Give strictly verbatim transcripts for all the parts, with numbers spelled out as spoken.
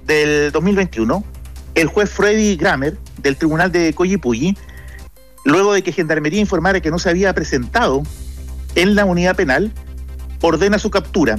del dos mil veintiuno, el juez Freddy Grammer del Tribunal de Coyipulli, luego de que Gendarmería informara que no se había presentado en la unidad penal, ordena su captura.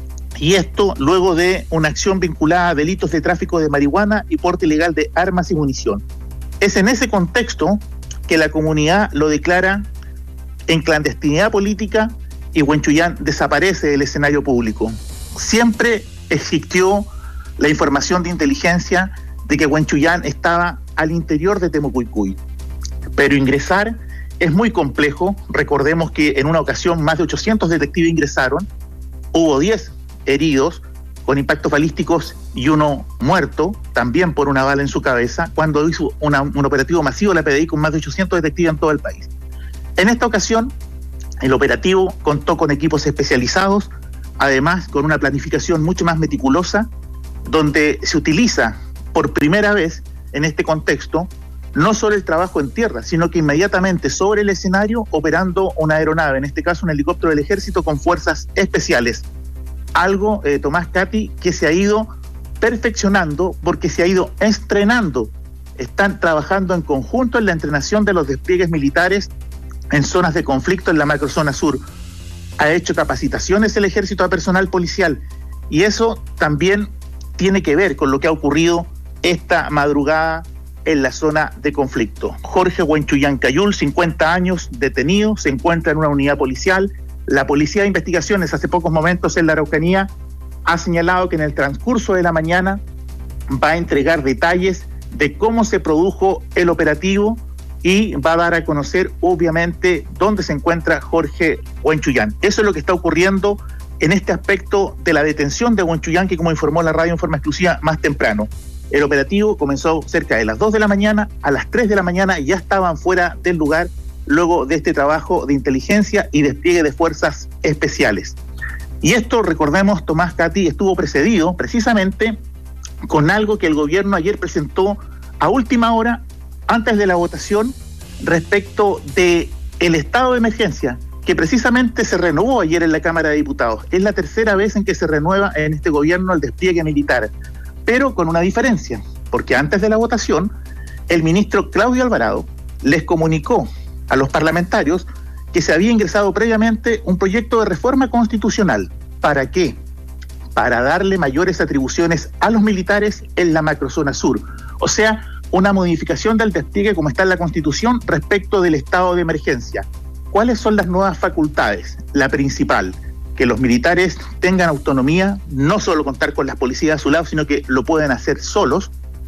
Y esto luego de una acción vinculada a delitos de tráfico de marihuana y porte ilegal de armas y munición. Es en ese contexto que la comunidad lo declara en clandestinidad política y Huenchuyán desaparece del escenario público. Siempre existió la información de inteligencia de que Huenchuyán estaba al interior de Temucuicui, pero ingresar es muy complejo. Recordemos que en una ocasión más de ochocientos detectives ingresaron, hubo diez heridos con impactos balísticos y uno muerto, también por una bala en su cabeza, cuando hizo una, un operativo masivo de la P D I con más de ochocientos detectives en todo el país. En esta ocasión, el operativo contó con equipos especializados, además con una planificación mucho más meticulosa, donde se utiliza por primera vez en este contexto no solo el trabajo en tierra, sino que inmediatamente sobre el escenario operando una aeronave, en este caso un helicóptero del ejército con fuerzas especiales. Algo, eh, Tomás, Katy, que se ha ido perfeccionando porque se ha ido estrenando. Están trabajando en conjunto en la entrenación de los despliegues militares en zonas de conflicto en la macrozona sur. Ha hecho capacitaciones el ejército a personal policial y eso también tiene que ver con lo que ha ocurrido esta madrugada en la zona de conflicto. Jorge Huenchuyán Cayul, cincuenta años, detenido, se encuentra en una unidad policial. La Policía de Investigaciones hace pocos momentos en la Araucanía ha señalado que en el transcurso de la mañana va a entregar detalles de cómo se produjo el operativo y va a dar a conocer obviamente dónde se encuentra Jorge Huenchuyán. Eso es lo que está ocurriendo en este aspecto de la detención de Huenchuyán, que como informó la radio en forma exclusiva más temprano. El operativo comenzó cerca de las dos de la mañana, a las tres de la mañana ya estaban fuera del lugar luego de este trabajo de inteligencia y despliegue de fuerzas especiales. Y esto, recordemos, Tomás, Katy, estuvo precedido precisamente con algo que el gobierno ayer presentó a última hora, antes de la votación, respecto de el estado de emergencia, que precisamente se renovó ayer en la Cámara de Diputados. Es la tercera vez en que se renueva en este gobierno el despliegue militar, pero con una diferencia, porque antes de la votación, el ministro Claudio Alvarado les comunicó a los parlamentarios que se había ingresado previamente un proyecto de reforma constitucional. ¿Para qué? Para darle mayores atribuciones a los militares en la macrozona sur. O sea, una modificación del despliegue como está en la Constitución respecto del estado de emergencia. ¿Cuáles son las nuevas facultades? La principal, que los militares tengan autonomía, no solo contar con las policías a su lado, sino que lo pueden hacer solos,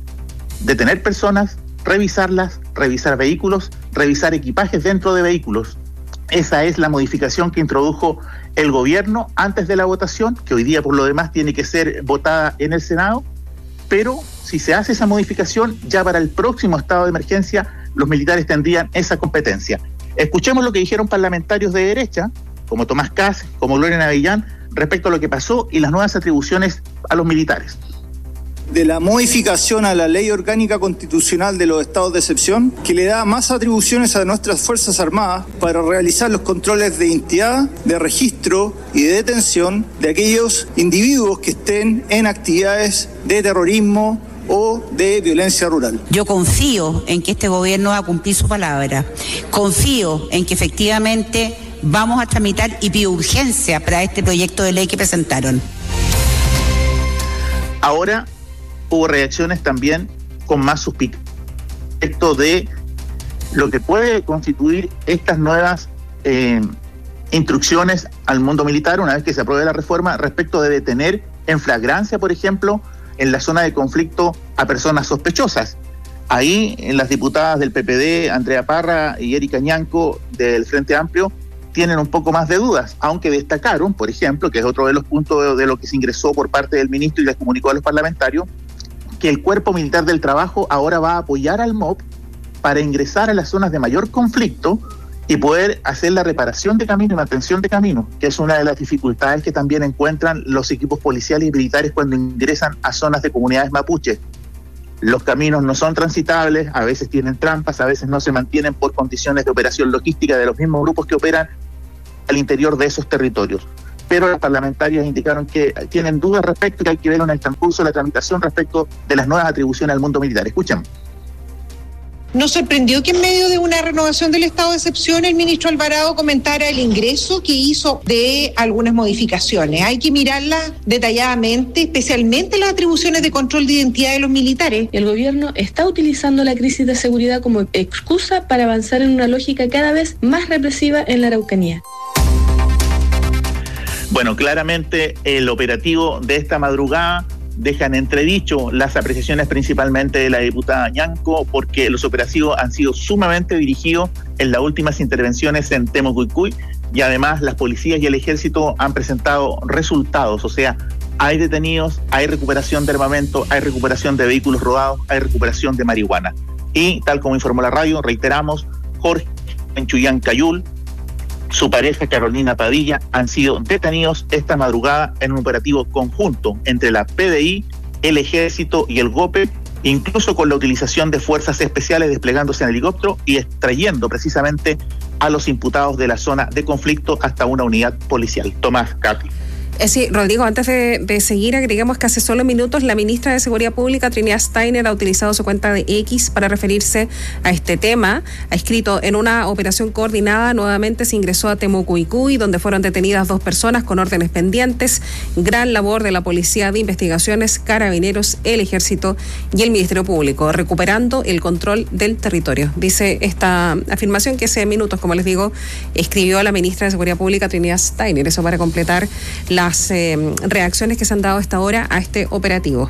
detener personas, revisarlas, revisar vehículos, revisar equipajes dentro de vehículos. Esa es la modificación que introdujo el gobierno antes de la votación, que hoy día por lo demás tiene que ser votada en el Senado, pero si se hace esa modificación, ya para el próximo estado de emergencia, los militares tendrían esa competencia. Escuchemos lo que dijeron parlamentarios de derecha, como Tomás Kass, como Gloria Navillán, respecto a lo que pasó y las nuevas atribuciones a los militares. De la modificación a la Ley Orgánica Constitucional de los Estados de Excepción, que le da más atribuciones a nuestras Fuerzas Armadas para realizar los controles de identidad, de registro y de detención de aquellos individuos que estén en actividades de terrorismo o de violencia rural. Yo confío en que este gobierno va a cumplir su palabra. Confío en que efectivamente vamos a tramitar y pido urgencia para este proyecto de ley que presentaron. Ahora hubo reacciones también con más suspicacia respecto de lo que puede constituir estas nuevas eh, instrucciones al mundo militar una vez que se apruebe la reforma respecto de detener en flagrancia, por ejemplo, en la zona de conflicto a personas sospechosas. Ahí en las diputadas del P P D, Andrea Parra y Erika Ñanco del Frente Amplio, tienen un poco más de dudas, aunque destacaron, por ejemplo, que es otro de los puntos de, de lo que se ingresó por parte del ministro y les comunicó a los parlamentarios, que el Cuerpo Militar del Trabajo ahora va a apoyar al M O P para ingresar a las zonas de mayor conflicto y poder hacer la reparación de camino y mantención de camino, que es una de las dificultades que también encuentran los equipos policiales y militares cuando ingresan a zonas de comunidades mapuches. Los caminos no son transitables, a veces tienen trampas, a veces no se mantienen por condiciones de operación logística de los mismos grupos que operan al interior de esos territorios. pero las parlamentarias indicaron que tienen dudas respecto, que hay que ver en el transcurso de la tramitación respecto de las nuevas atribuciones al mundo militar. Escuchen. ¿Nos sorprendió que en medio de una renovación del estado de excepción el ministro Alvarado comentara el ingreso que hizo de algunas modificaciones? Hay que mirarlas detalladamente, especialmente las atribuciones de control de identidad de los militares. El gobierno está utilizando la crisis de seguridad como excusa para avanzar en una lógica cada vez más represiva en la Araucanía. Bueno, claramente el operativo de esta madrugada deja en entredicho las apreciaciones principalmente de la diputada Ñanco, porque los operativos han sido sumamente dirigidos en las últimas intervenciones en Temucuicui, y además las policías y el ejército han presentado resultados, o sea, hay detenidos, hay recuperación de armamento, hay recuperación de vehículos robados, hay recuperación de marihuana. Y tal como informó la radio, reiteramos, Jorge Wenchuyan Cayul, su pareja Carolina Padilla, han sido detenidos esta madrugada en un operativo conjunto entre la P D I, el Ejército y el GOPE, incluso con la utilización de fuerzas especiales desplegándose en helicóptero y extrayendo precisamente a los imputados de la zona de conflicto hasta una unidad policial. Tomás, Katy. Eh, sí, Rodrigo, antes de, de seguir, agregamos que hace solo minutos la ministra de Seguridad Pública, Trinidad Steiner, ha utilizado su cuenta de X para referirse a este tema. Ha escrito: en una operación coordinada nuevamente se ingresó a Temucuicui, donde fueron detenidas dos personas con órdenes pendientes. Gran labor de la Policía de Investigaciones, Carabineros, el Ejército y el Ministerio Público, recuperando el control del territorio. Dice esta afirmación que hace minutos, como les digo, escribió la ministra de Seguridad Pública, Trinidad Steiner. Eso para completar la las eh, reacciones que se han dado hasta ahora a este operativo.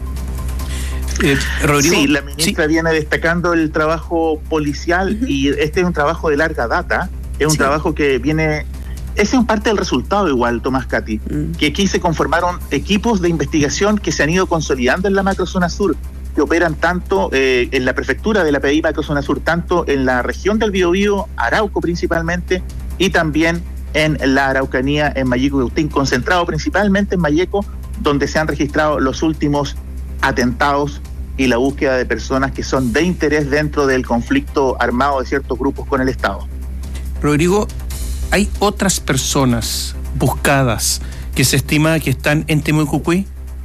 Eh, Rodrigo, sí, la ministra sí. viene destacando el trabajo policial, uh-huh. y este es un trabajo de larga data, es un sí. trabajo que viene, ese es parte del resultado igual, Tomás, Katy, uh-huh. que aquí se conformaron equipos de investigación que se han ido consolidando en la macrozona sur, que operan tanto eh, en la prefectura de la P D I macrozona sur, tanto en la región del Biobío, Arauco principalmente, y también en la Araucanía, en Mayeco y Cautín, concentrado principalmente en Mayeco, donde se han registrado los últimos atentados y la búsqueda de personas que son de interés dentro del conflicto armado de ciertos grupos con el Estado. Rodrigo, ¿hay otras personas buscadas que se estima que están en Temucuicui?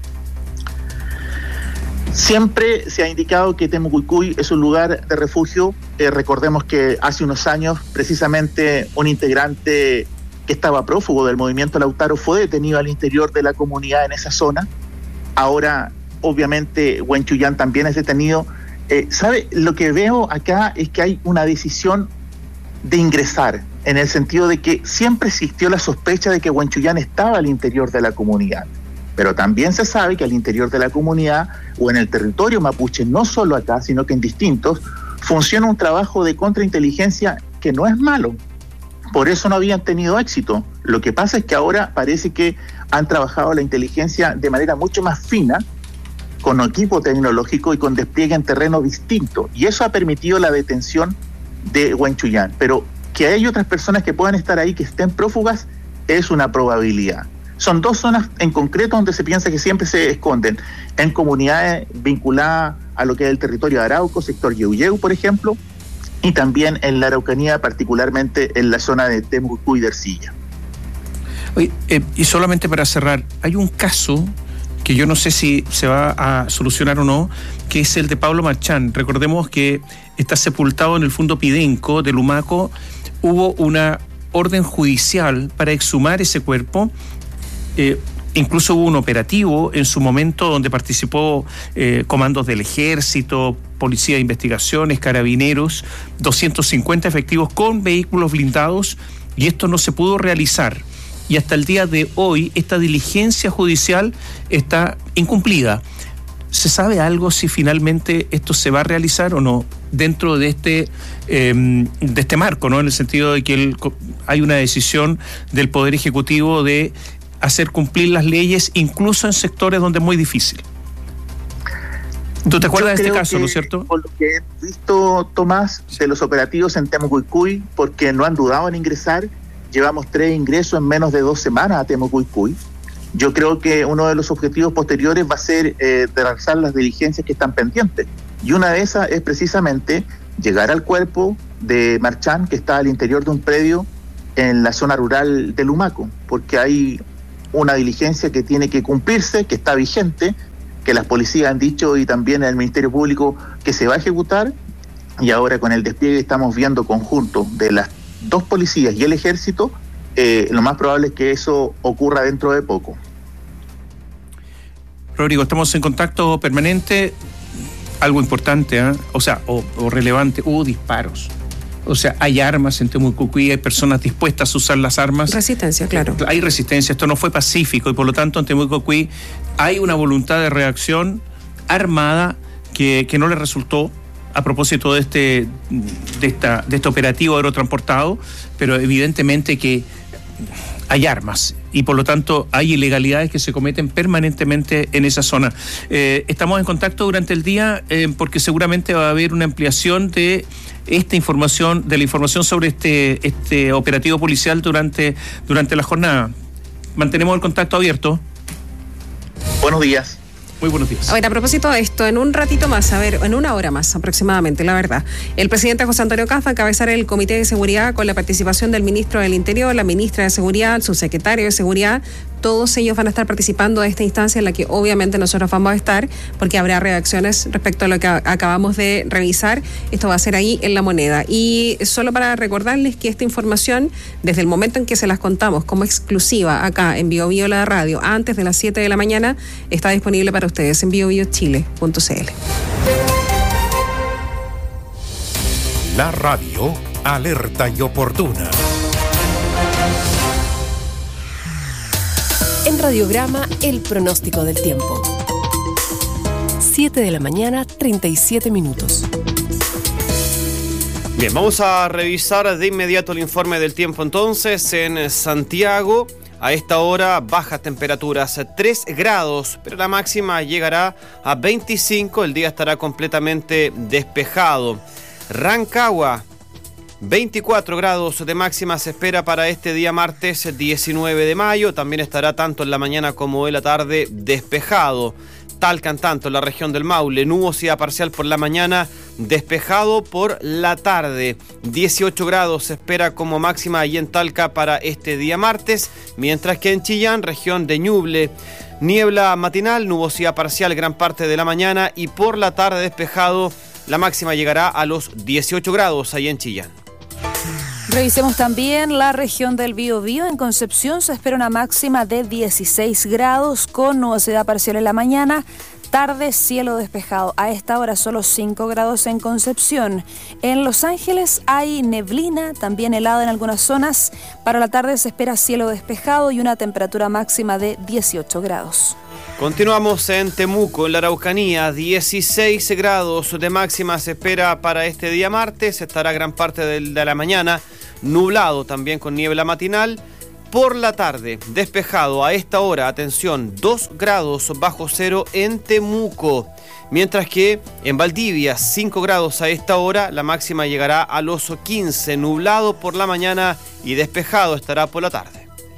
Siempre se ha indicado que Temucuicui es un lugar de refugio. Eh, recordemos que hace unos años, precisamente, un integrante que estaba prófugo del movimiento Lautaro fue detenido al interior de la comunidad en esa zona. Ahora, obviamente, Wenchuyan también es detenido. Eh, ¿Sabe? Lo que veo acá es que hay una decisión de ingresar, en el sentido de que siempre existió la sospecha de que Wenchuyan estaba al interior de la comunidad. Pero también se sabe que al interior de la comunidad o en el territorio mapuche, no solo acá, sino que en distintos, funciona un trabajo de contrainteligencia que no es malo. Por eso no habían tenido éxito. Lo que pasa es que ahora parece que han trabajado la inteligencia de manera mucho más fina, con equipo tecnológico y con despliegue en terreno distinto. Y eso ha permitido la detención de Wenchuyan. Pero que hay otras personas que puedan estar ahí, que estén prófugas, es una probabilidad. Son dos zonas en concreto donde se piensa que siempre se esconden, en comunidades vinculadas a lo que es el territorio de Arauco, sector Yeuyeu, por ejemplo, y también en la Araucanía, particularmente en la zona de Temucuicui y de Ercilla. Oye, eh, y solamente para cerrar, hay un caso que yo no sé si se va a solucionar o no, que es el de Pablo Marchán. Recordemos que está sepultado en el fondo Pidenco de Lumaco. Hubo una orden judicial para exhumar ese cuerpo. Eh, incluso hubo un operativo en su momento donde participó eh, comandos del Ejército, Policía de Investigaciones, Carabineros, doscientos cincuenta efectivos con vehículos blindados, y esto no se pudo realizar. Y hasta el día de hoy esta diligencia judicial está incumplida. ¿Se sabe algo si finalmente esto se va a realizar o no dentro de este eh, de este marco, ¿no? En el sentido de que el, hay una decisión del Poder Ejecutivo de hacer cumplir las leyes, incluso en sectores donde es muy difícil. ¿Tú te acuerdas de este caso, no es cierto? Por lo que he visto, Tomás, de los operativos en Temucuicui, porque no han dudado en ingresar, llevamos tres ingresos en menos de dos semanas a Temucuicui. Yo creo que uno de los objetivos posteriores va a ser eh, realizar las diligencias que están pendientes. Y una de esas es precisamente llegar al cuerpo de Marchán, que está al interior de un predio en la zona rural de Lumaco, porque hay una diligencia que tiene que cumplirse, que está vigente, que las policías han dicho y también el Ministerio Público que se va a ejecutar, y ahora con el despliegue estamos viendo conjunto de las dos policías y el ejército, eh, lo más probable es que eso ocurra dentro de poco. Rodrigo, estamos en contacto permanente. Algo importante, ¿eh? o sea, o, o relevante, hubo disparos. O sea, hay armas en Temucucuí, hay personas dispuestas a usar las armas. Resistencia, claro. Hay resistencia, esto no fue pacífico y por lo tanto en Temucucuí hay una voluntad de reacción armada que, que no le resultó a propósito de este, de, esta, de este operativo aerotransportado, pero evidentemente que hay armas y por lo tanto hay ilegalidades que se cometen permanentemente en esa zona. Eh, estamos en contacto durante el día eh, porque seguramente va a haber una ampliación de esta información, de la información sobre este, este operativo policial durante, durante la jornada. Mantenemos el contacto abierto. Buenos días. Muy buenos días. A ver, a propósito de esto, en un ratito más, a ver, en una hora más aproximadamente, la verdad, el presidente José Antonio Caz va a encabezar el Comité de Seguridad con la participación del ministro del Interior, la ministra de Seguridad, el subsecretario de Seguridad. Todos ellos van a estar participando de esta instancia en la que obviamente nosotros vamos a estar, porque habrá reacciones respecto a lo que acabamos de revisar. Esto va a ser ahí en La Moneda. Y solo para recordarles que esta información, desde el momento en que se las contamos como exclusiva acá en Bio Bio La Radio, antes de las siete de la mañana, está disponible para ustedes en bio bio chile punto c l. La radio alerta y oportuna. En Radiograma, el pronóstico del tiempo. siete de la mañana, treinta y siete minutos. Bien, vamos a revisar de inmediato el informe del tiempo entonces. En Santiago, a esta hora, bajas temperaturas, tres grados, pero la máxima llegará a veinticinco, el día estará completamente despejado. Rancagua, veinticuatro grados de máxima se espera para este día martes diecinueve de mayo, también estará tanto en la mañana como en la tarde despejado. Talca, tanto en la región del Maule, nubosidad parcial por la mañana, despejado por la tarde. dieciocho grados se espera como máxima ahí en Talca para este día martes, mientras que en Chillán, región de Ñuble, niebla matinal, nubosidad parcial gran parte de la mañana y por la tarde despejado, la máxima llegará a los dieciocho grados ahí en Chillán. Revisemos también la región del Biobío. En Concepción se espera una máxima de dieciséis grados con nubosidad parcial en la mañana. Tarde, cielo despejado. A esta hora solo cinco grados en Concepción. En Los Ángeles hay neblina, también helado en algunas zonas. Para la tarde se espera cielo despejado y una temperatura máxima de dieciocho grados. Continuamos en Temuco, en la Araucanía, dieciséis grados de máxima se espera para este día martes, estará gran parte de la mañana nublado también con niebla matinal. Por la tarde, despejado a esta hora, atención, dos grados bajo cero en Temuco. Mientras que en Valdivia, cinco grados a esta hora, la máxima llegará a los quince, nublado por la mañana y despejado estará por la tarde.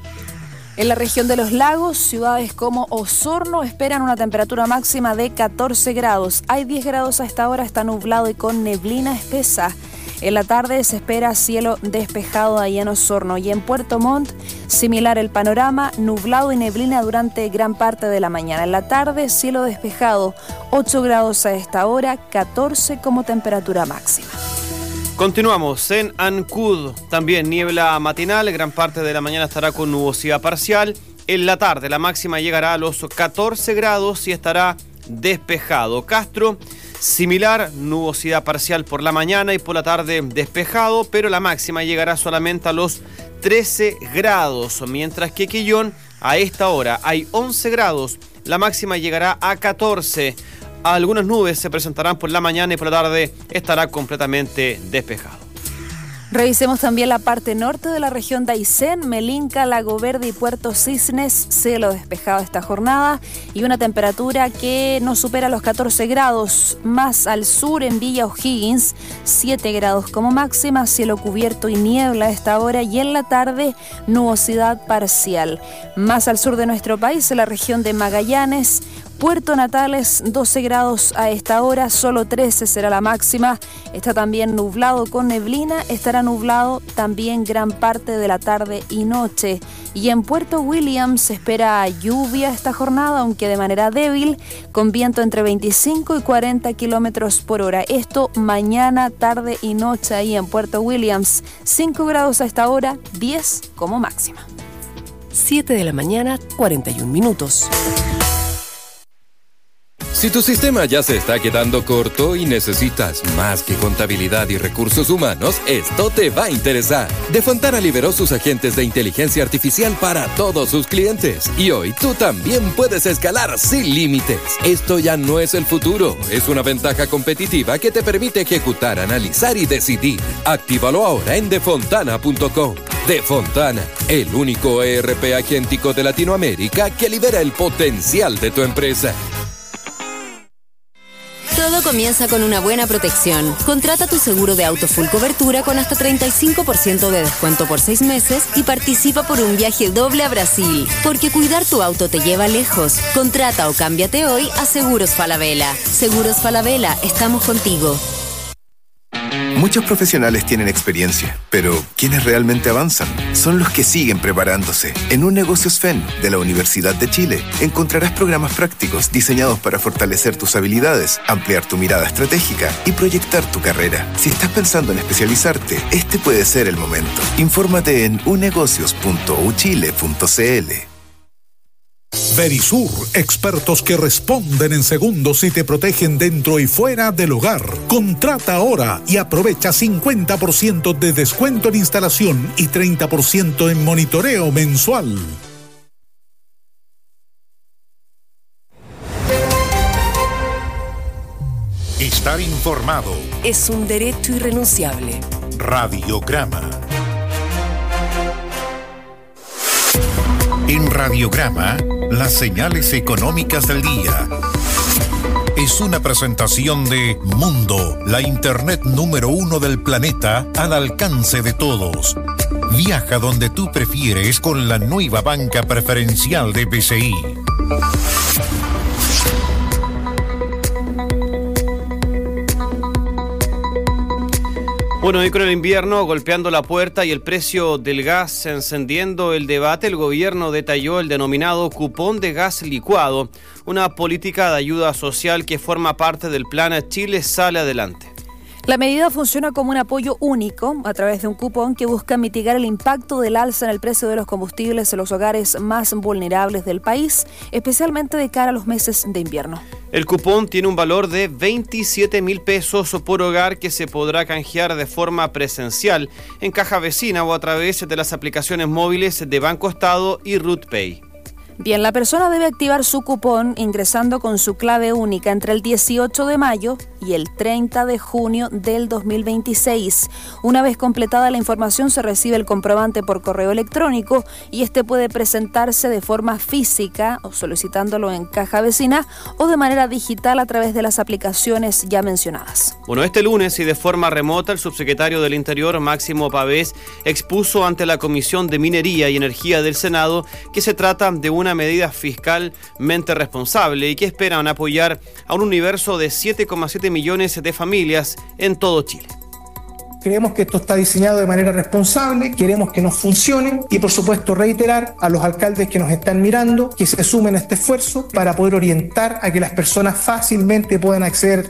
En la región de los lagos, ciudades como Osorno esperan una temperatura máxima de catorce grados. Hay diez grados a esta hora, está nublado y con neblina espesa. En la tarde se espera cielo despejado ahí en Osorno. Y en Puerto Montt, similar el panorama, nublado y neblina durante gran parte de la mañana. En la tarde, cielo despejado, ocho grados a esta hora, catorce como temperatura máxima. Continuamos en Ancud, también niebla matinal, gran parte de la mañana estará con nubosidad parcial. En la tarde la máxima llegará a los catorce grados y estará despejado. Castro, similar, nubosidad parcial por la mañana y por la tarde despejado, pero la máxima llegará solamente a los trece grados, mientras que Quillón a esta hora hay once grados, la máxima llegará a catorce. Algunas nubes se presentarán por la mañana y por la tarde estará completamente despejado. Revisemos también la parte norte de la región de Aysén, Melinca, Lago Verde y Puerto Cisnes, cielo despejado esta jornada y una temperatura que no supera los catorce grados. Más al sur en Villa O'Higgins, siete grados como máxima, cielo cubierto y niebla a esta hora y en la tarde nubosidad parcial. Más al sur de nuestro país, en la región de Magallanes, Puerto Natales, doce grados a esta hora, solo trece será la máxima. Está también nublado con neblina, estará nublado también gran parte de la tarde y noche. Y en Puerto Williams se espera lluvia esta jornada, aunque de manera débil, con viento entre veinticinco y cuarenta kilómetros por hora. Esto mañana, tarde y noche ahí en Puerto Williams. cinco grados a esta hora, diez como máxima. siete de la mañana, cuarenta y un minutos. Si tu sistema ya se está quedando corto y necesitas más que contabilidad y recursos humanos, esto te va a interesar. Defontana liberó sus agentes de inteligencia artificial para todos sus clientes. Y hoy tú también puedes escalar sin límites. Esto ya no es el futuro, es una ventaja competitiva que te permite ejecutar, analizar y decidir. Actívalo ahora en defontana punto com. Defontana, el único E R P agéntico de Latinoamérica que libera el potencial de tu empresa. Todo comienza con una buena protección. Contrata tu seguro de auto full cobertura con hasta treinta y cinco por ciento de descuento por seis meses y participa por un viaje doble a Brasil. Porque cuidar tu auto te lleva lejos. Contrata o cámbiate hoy a Seguros Falabella. Seguros Falabella, estamos contigo. Muchos profesionales tienen experiencia, pero quienes realmente avanzan son los que siguen preparándose. En Un Negocios F E N de la Universidad de Chile encontrarás programas prácticos diseñados para fortalecer tus habilidades, ampliar tu mirada estratégica y proyectar tu carrera. Si estás pensando en especializarte, este puede ser el momento. Infórmate en unegocios punto u chile punto c l. Verisur, expertos que responden en segundos y te protegen dentro y fuera del hogar. Contrata ahora y aprovecha cincuenta por ciento de descuento en instalación y treinta por ciento en monitoreo mensual. Estar informado es un derecho irrenunciable. Radiograma. En Radiograma, las señales económicas del día. Es una presentación de Mundo, la internet número uno del planeta al alcance de todos. Viaja donde tú prefieres con la nueva banca preferencial de B C I. Bueno, y con el invierno golpeando la puerta y el precio del gas encendiendo el debate, el gobierno detalló el denominado cupón de gas licuado, una política de ayuda social que forma parte del plan Chile Sale Adelante. La medida funciona como un apoyo único a través de un cupón que busca mitigar el impacto del alza en el precio de los combustibles en los hogares más vulnerables del país, especialmente de cara a los meses de invierno. El cupón tiene un valor de veintisiete mil pesos por hogar que se podrá canjear de forma presencial en caja vecina o a través de las aplicaciones móviles de Banco Estado y RutPay. Bien, la persona debe activar su cupón ingresando con su clave única entre el dieciocho de mayo y el treinta de junio del dos mil veintiséis. Una vez completada la información se recibe el comprobante por correo electrónico y este puede presentarse de forma física o solicitándolo en caja vecina o de manera digital a través de las aplicaciones ya mencionadas. Bueno, este lunes y de forma remota el subsecretario del Interior, Máximo Pavés, expuso ante la Comisión de Minería y Energía del Senado que se trata de una una medida fiscalmente responsable y que esperan apoyar a un universo de siete coma siete millones de familias en todo Chile. Creemos que esto está diseñado de manera responsable, queremos que nos funcione y por supuesto reiterar a los alcaldes que nos están mirando que se sumen a este esfuerzo para poder orientar a que las personas fácilmente puedan acceder.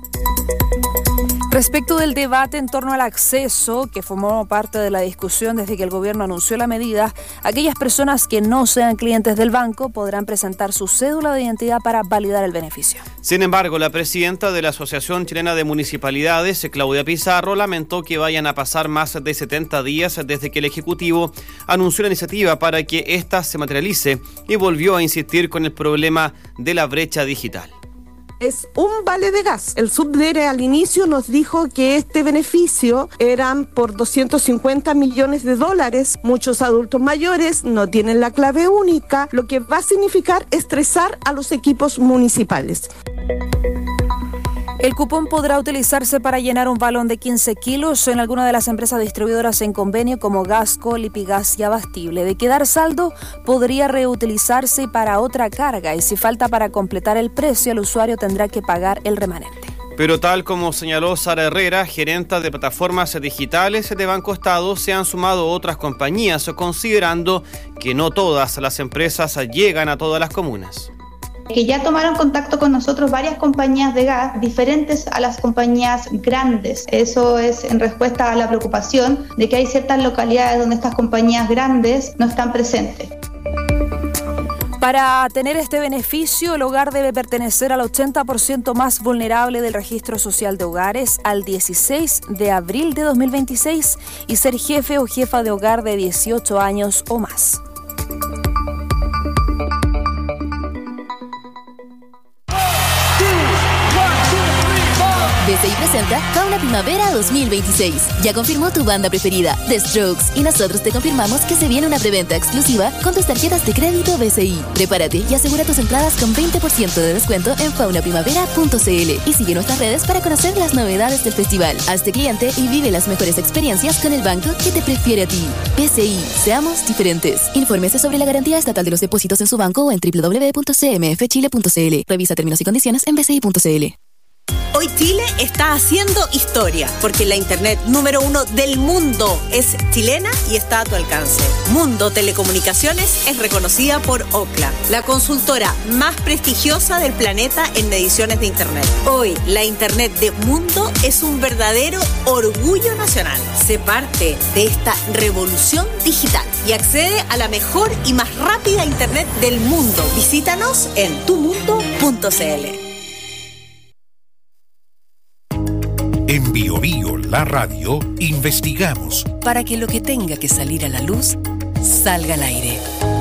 Respecto del debate en torno al acceso, que formó parte de la discusión desde que el gobierno anunció la medida, aquellas personas que no sean clientes del banco podrán presentar su cédula de identidad para validar el beneficio. Sin embargo, la presidenta de la Asociación Chilena de Municipalidades, Claudia Pizarro, lamentó que vayan a pasar más de setenta días desde que el Ejecutivo anunció la iniciativa para que ésta se materialice y volvió a insistir con el problema de la brecha digital. Es un vale de gas. El subdere al inicio nos dijo que este beneficio eran por doscientos cincuenta millones de dólares. Muchos adultos mayores no tienen la clave única, lo que va a significar estresar a los equipos municipales. El cupón podrá utilizarse para llenar un balón de quince kilos en alguna de las empresas distribuidoras en convenio como Gasco, Lipigas y Abastible. De quedar saldo, podría reutilizarse para otra carga y si falta para completar el precio, el usuario tendrá que pagar el remanente. Pero tal como señaló Sara Herrera, gerenta de plataformas digitales de Banco Estado, se han sumado otras compañías, considerando que no todas las empresas llegan a todas las comunas. Que ya tomaron contacto con nosotros varias compañías de gas diferentes a las compañías grandes. Eso es en respuesta a la preocupación de que hay ciertas localidades donde estas compañías grandes no están presentes. Para tener este beneficio, el hogar debe pertenecer al ochenta por ciento más vulnerable del Registro Social de Hogares al dieciséis de abril de dos mil veintiséis y ser jefe o jefa de hogar de dieciocho años o más. B C I presenta Fauna Primavera dos mil veintiséis. Ya confirmó tu banda preferida, The Strokes, y nosotros te confirmamos que se viene una preventa exclusiva con tus tarjetas de crédito B C I. Prepárate y asegura tus entradas con veinte por ciento de descuento en fauna primavera punto c l y sigue nuestras redes para conocer las novedades del festival. Hazte cliente y vive las mejores experiencias con el banco que te prefiere a ti. B C I, seamos diferentes. Infórmese sobre la garantía estatal de los depósitos en su banco o en doble u doble u doble u punto c m f chile punto c l. Revisa términos y condiciones en b c i punto c l. Hoy Chile está haciendo historia, porque la internet número uno del mundo es chilena y está a tu alcance. Mundo Telecomunicaciones es reconocida por Ookla, la consultora más prestigiosa del planeta en mediciones de internet. Hoy, la internet de Mundo es un verdadero orgullo nacional. Sé parte de esta revolución digital y accede a la mejor y más rápida internet del mundo. Visítanos en tu mundo punto c l. En Bio Bio, la radio, investigamos para que lo que tenga que salir a la luz, salga al aire.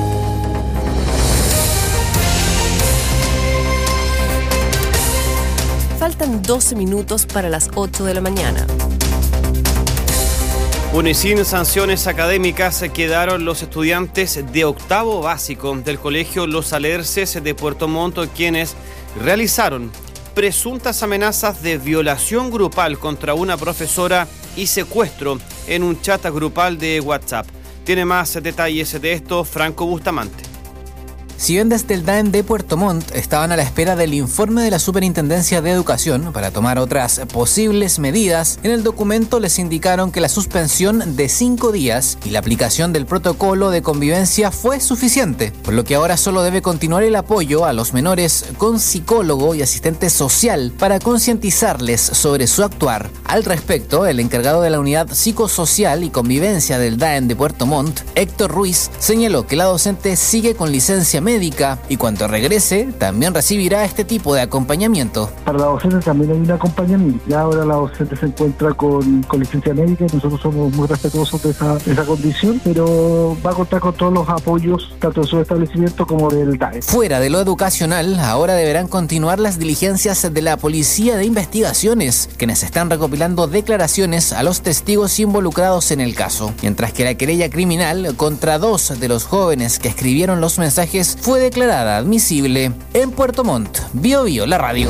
Faltan doce minutos para las ocho de la mañana. Bueno, y sin sanciones académicas quedaron los estudiantes de octavo básico del colegio Los Alerces de Puerto Montt, quienes realizaron presuntas amenazas de violación grupal contra una profesora y secuestro en un chat grupal de WhatsApp. Tiene más detalles de esto Franco Bustamante. Si bien desde el D A E M de Puerto Montt estaban a la espera del informe de la Superintendencia de Educación para tomar otras posibles medidas, en el documento les indicaron que la suspensión de cinco días y la aplicación del protocolo de convivencia fue suficiente, por lo que ahora solo debe continuar el apoyo a los menores con psicólogo y asistente social para concientizarles sobre su actuar. Al respecto, el encargado de la Unidad Psicosocial y Convivencia del D A E M de Puerto Montt, Héctor Ruiz, señaló que la docente sigue con licencia médica y cuando regrese también recibirá este tipo de acompañamiento. Para la docente también hay un acompañamiento. Ya ahora la docente se encuentra con, con licencia médica y nosotros somos muy respetuosos de esa, de esa condición, pero va a contar con todos los apoyos tanto de su establecimiento como del D A E M. Fuera de lo educacional, ahora deberán continuar las diligencias de la Policía de Investigaciones, quienes están recopilando declaraciones a los testigos involucrados en el caso, mientras que la querella criminal contra dos de los jóvenes que escribieron los mensajes fue declarada admisible. En Puerto Montt, Bio Bio, la radio.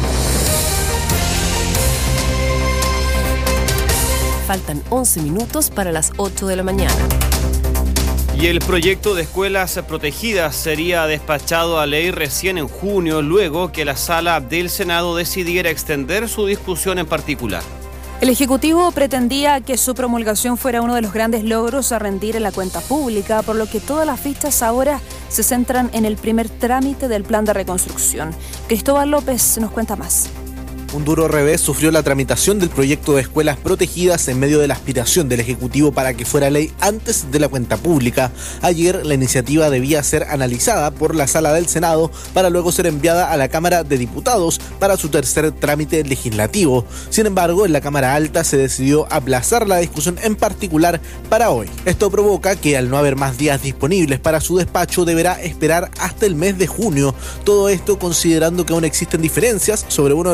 Faltan once minutos para las ocho de la mañana. Y el proyecto de escuelas protegidas sería despachado a ley recién en junio, luego que la sala del Senado decidiera extender su discusión en particular. El Ejecutivo pretendía que su promulgación fuera uno de los grandes logros a rendir en la cuenta pública, por lo que todas las fichas ahora se centran en el primer trámite del plan de reconstrucción. Cristóbal López nos cuenta más. Un duro revés sufrió la tramitación del proyecto de escuelas protegidas en medio de la aspiración del Ejecutivo para que fuera ley antes de la cuenta pública. Ayer la iniciativa debía ser analizada por la Sala del Senado para luego ser enviada a la Cámara de Diputados para su tercer trámite legislativo. Sin embargo, en la Cámara Alta se decidió aplazar la discusión en particular para hoy. Esto provoca que al no haber más días disponibles para su despacho deberá esperar hasta el mes de junio. Todo esto considerando que aún existen diferencias sobre uno de los puntos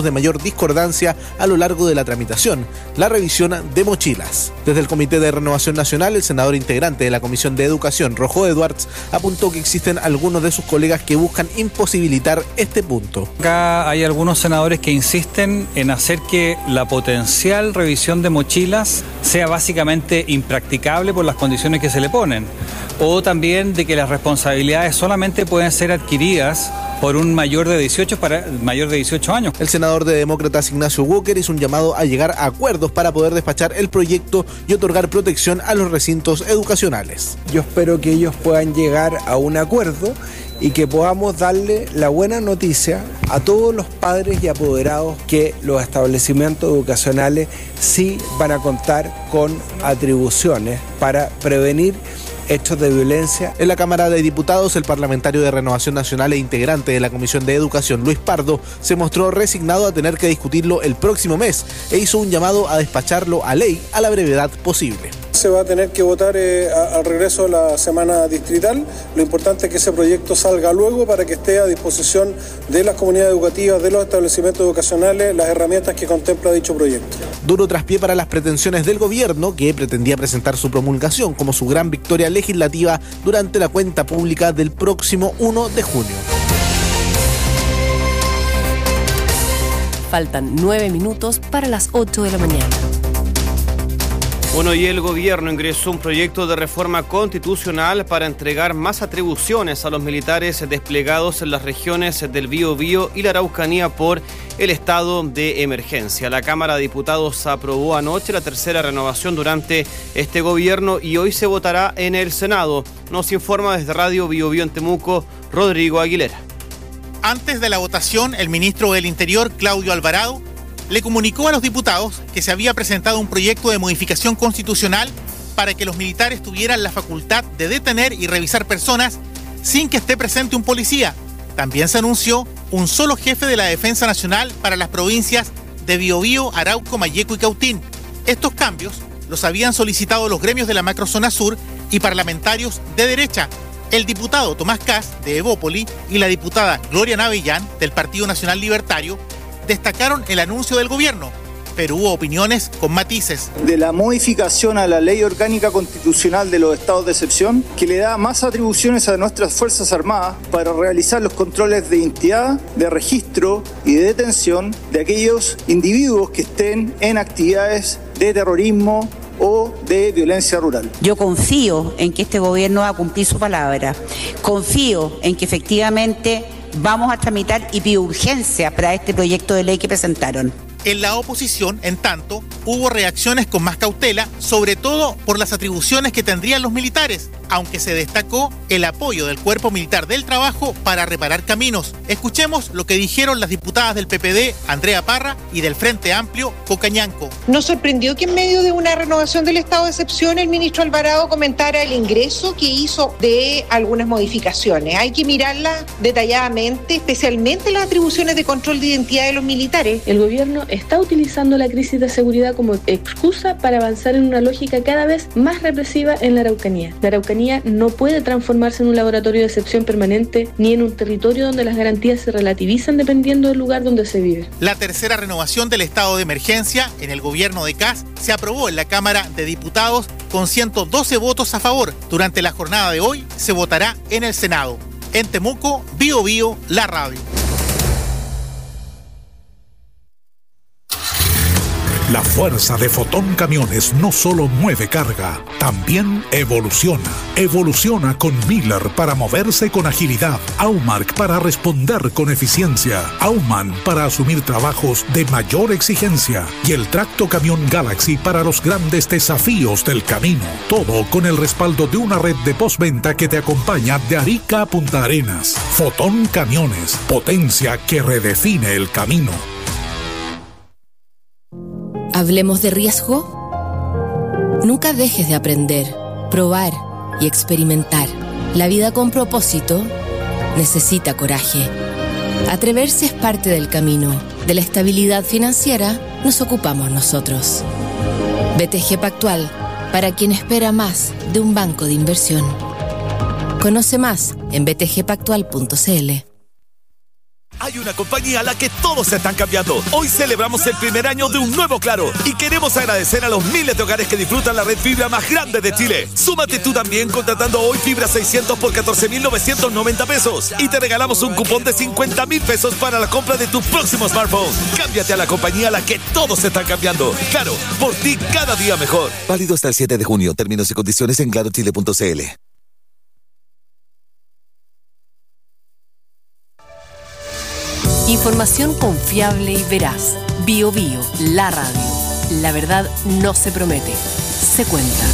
de mayor discordancia a lo largo de la tramitación, la revisión de mochilas. Desde el Comité de Renovación Nacional, el senador integrante de la Comisión de Educación, Rojo Edwards, apuntó que existen algunos de sus colegas que buscan imposibilitar este punto. Acá hay algunos senadores que insisten en hacer que la potencial revisión de mochilas sea básicamente impracticable por las condiciones que se le ponen, o también de que las responsabilidades solamente pueden ser adquiridas por un mayor de dieciocho para mayor de dieciocho años. El senador de Demócratas Ignacio Walker hizo un llamado a llegar a acuerdos para poder despachar el proyecto y otorgar protección a los recintos educacionales. Yo espero que ellos puedan llegar a un acuerdo y que podamos darle la buena noticia a todos los padres y apoderados que los establecimientos educacionales sí van a contar con atribuciones para prevenir hechos de violencia. En la Cámara de Diputados, el parlamentario de Renovación Nacional e integrante de la Comisión de Educación, Luis Pardo, se mostró resignado a tener que discutirlo el próximo mes e hizo un llamado a despacharlo a ley a la brevedad posible. Se va a tener que votar eh, a, al regreso de la semana distrital. Lo importante es que ese proyecto salga luego para que esté a disposición de las comunidades educativas, de los establecimientos educacionales, las herramientas que contempla dicho proyecto. Duro traspié para las pretensiones del gobierno, que pretendía presentar su promulgación como su gran victoria legislativa durante la cuenta pública del próximo primero de junio. Faltan nueve minutos para las ocho de la mañana. Bueno, y el gobierno ingresó un proyecto de reforma constitucional para entregar más atribuciones a los militares desplegados en las regiones del Biobío y la Araucanía por el estado de emergencia. La Cámara de Diputados aprobó anoche la tercera renovación durante este gobierno y hoy se votará en el Senado. Nos informa desde Radio Biobío en Temuco, Rodrigo Aguilera. Antes de la votación, el ministro del Interior, Claudio Alvarado, le comunicó a los diputados que se había presentado un proyecto de modificación constitucional para que los militares tuvieran la facultad de detener y revisar personas sin que esté presente un policía. También se anunció un solo jefe de la Defensa Nacional para las provincias de Biobío, Arauco, Malleco y Cautín. Estos cambios los habían solicitado los gremios de la macrozona sur y parlamentarios de derecha. El diputado Tomás Kass, de Evópoli, y la diputada Gloria Navellán, del Partido Nacional Libertario, destacaron el anuncio del gobierno, pero hubo opiniones con matices. De la modificación a la Ley Orgánica Constitucional de los Estados de Excepción, que le da más atribuciones a nuestras Fuerzas Armadas para realizar los controles de identidad, de registro y de detención de aquellos individuos que estén en actividades de terrorismo o de violencia rural. Yo confío en que este gobierno va a cumplir su palabra. Confío en que efectivamente vamos a tramitar y pido urgencia para este proyecto de ley que presentaron. En la oposición, en tanto, hubo reacciones con más cautela, sobre todo por las atribuciones que tendrían los militares, aunque se destacó el apoyo del Cuerpo Militar del Trabajo para reparar caminos. Escuchemos lo que dijeron las diputadas del P P D, Andrea Parra, y del Frente Amplio, Cocañanco. Nos sorprendió que en medio de una renovación del estado de excepción el ministro Alvarado comentara el ingreso que hizo de algunas modificaciones. Hay que mirarlas detalladamente, especialmente las atribuciones de control de identidad de los militares. El gobierno está utilizando la crisis de seguridad como excusa para avanzar en una lógica cada vez más represiva en la Araucanía. La Araucanía no puede transformarse en un laboratorio de excepción permanente ni en un territorio donde las garantías se relativizan dependiendo del lugar donde se vive. La tercera renovación del estado de emergencia en el gobierno de Kass se aprobó en la Cámara de Diputados con ciento doce votos a favor. Durante la jornada de hoy se votará en el Senado. En Temuco, Biobío, la radio. La fuerza de Fotón Camiones no solo mueve carga, también evoluciona. Evoluciona con Miller para moverse con agilidad, Aumark para responder con eficiencia, Auman para asumir trabajos de mayor exigencia y el Tracto Camión Galaxy para los grandes desafíos del camino. Todo con el respaldo de una red de postventa que te acompaña de Arica a Punta Arenas. Fotón Camiones, potencia que redefine el camino. Hablemos de riesgo. Nunca dejes de aprender, probar y experimentar. La vida con propósito necesita coraje. Atreverse es parte del camino. De la estabilidad financiera nos ocupamos nosotros. B T G Pactual, para quien espera más de un banco de inversión. Conoce más en b t g pactual punto c l. Hay una compañía a la que todos se están cambiando. Hoy celebramos el primer año de un nuevo Claro y queremos agradecer a los miles de hogares que disfrutan la red fibra más grande de Chile. Súmate tú también contratando hoy fibra seiscientos por catorce mil novecientos noventa pesos y te regalamos un cupón de cincuenta mil pesos para la compra de tu próximo smartphone. Cámbiate a la compañía a la que todos se están cambiando. Claro, por ti cada día mejor. Válido hasta el siete de junio. Términos y condiciones en claro chile punto c l. Información confiable y veraz. Bio Bio, la radio. La verdad no se promete, se cuenta.